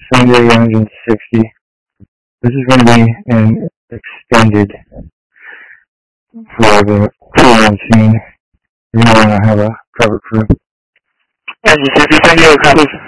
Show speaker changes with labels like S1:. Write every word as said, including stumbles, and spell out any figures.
S1: San Diego one hundred sixty. This is going to be an extended for the crew on scene. You're going to want to have a cover crew.
S2: Engine sixty, San Diego copies.